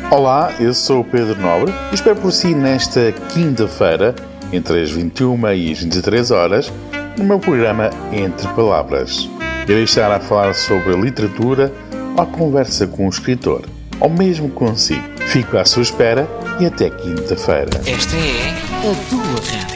Olá, eu sou o Pedro Nobre e espero por si nesta quinta-feira, entre as 21 e as 23 horas, no meu programa Entre Palavras. Irei estar a falar sobre literatura ou a conversa com o escritor, ou mesmo consigo. Fico à sua espera e até quinta-feira. Esta é a tua rádio.